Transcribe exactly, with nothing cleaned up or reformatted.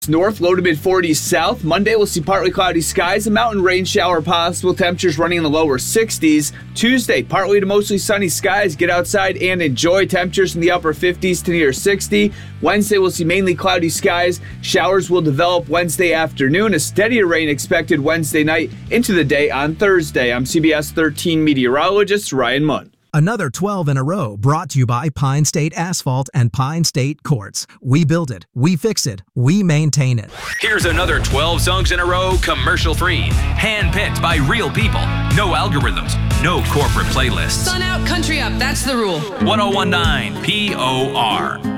North, low to mid forties south. Monday, we'll see partly cloudy skies, a mountain rain shower possible. Temperatures running in the lower sixties. Tuesday, partly to mostly sunny skies. Get outside and enjoy. Temperatures in the upper fifties to near sixty. Wednesday, we'll see mainly cloudy skies. Showers will develop Wednesday afternoon. A steadier rain expected Wednesday night into the day on Thursday. I'm C B S thirteen meteorologist Ryan Munn. Another twelve in a row brought to you by Pine State Asphalt and Pine State Quartz. We build it, we fix it, we maintain it. Here's another twelve songs in a row, commercial-free. Hand-picked by real people. No algorithms, no corporate playlists. Sun out, country up, that's the rule. one oh one point nine P O R